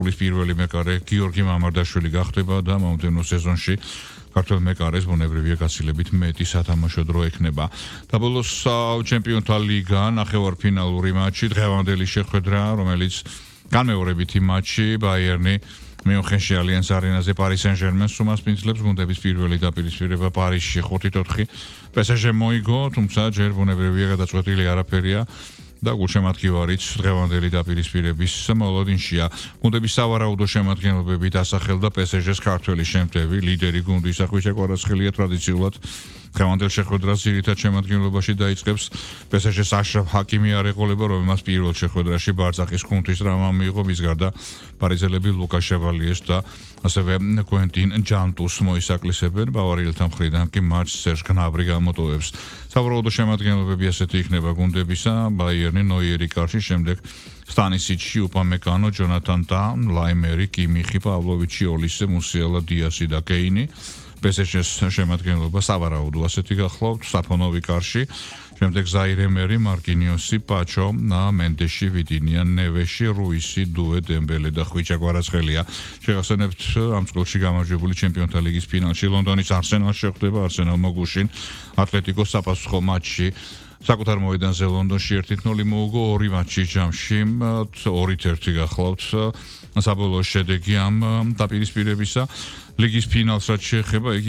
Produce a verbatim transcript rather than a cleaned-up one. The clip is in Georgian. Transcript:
პირველი მეკარე გიორგი მამარდაშვილი გახდება და მომდევნო სეზონში ქართველ მეკარეს ბუნებრივია გაცილებით მეტი სათამაშო დრო ექნება. Დაბოლოს ჩემპიონთა ლიგა ნახევარფინალური მატჩი დღევანდელი შეხვედრა, რომელიც განმეორებითი მატჩი ბაიერნი მიუნხენში ალიანს არენაზე პარი სენ-ჟერმენს უმასპინძლებს გუნდების პირველი დაპირისპირება პარიზში ხუთი ოთხი პესეჟემ მოიგო, თუმცა ჯერ ბუნებრივია გადაწყვეტილი არაფერია და გულშემატკივარიც დღევანდელი დაპირისპირების მოლოდინშია. გუნდების სავარაუდო შემადგენლობები დასახელდა პესეჟეს ქართველი შემტევი ლიდერი გუნდის ახვიჩა კვარაცხელია ტრადიციულად დღევანდელ შეხვედრას ძირითად შემადგენლობაში დაიწყებს პესეჟეს აშრაფ ჰაკიმი არ ეყოლება, რომელმაც პირველ შეხვედრაში ბარსახის ხუნთის ტრავმა მიიღო, მის გარდა პარიზელები ლუკა შევალიეს და ასევე კვენტინ ჯანტუს მოისაკლისებენ, ბავარიელთა მხრიდან კი მატჩს სერჟ გნაბრი გამოტოვებს. სავარაუდო შემადგენლობები ასეთი იქნება გუნდებისა: ბაიერნი, ნოიერი კარში, შემდეგ სტანისიჩი, უპამეკანო, ჯონათან და ლაიმერი, კიმიხი, პავლოვიჩი, ოლისე, მუსიალა, დიასი და კეინი. პესეჟეს შემადგენლობა სავარაუდო ასეთი გახლავთ: საფონოვი კარში, შემდეგ ზაირემერი, მარკინიოსი, პაჩო, მენდეში, ვიტინია, ნევეში, რუისი, დუე, დემბელე და ხვიჩა კვარაცხელია. შეგახსენებთ ამ წყვილში გამარჯვებული ჩემპიონთა ლიგის ფინალში ლონდონის არსენალს შეხვდება. არსენალმა გუშინ ატლეტიკოს საფასუხო მატჩში საკუთარ მოედანზე ლონდონში ერთი ნული მოუგო, ორი მატჩი ჯამში ორი ერთი გახლავთ საბოლოო შედეგი ამ დაპირისპირებისა. ლიგის ფინალს რაც შეეხება, იგი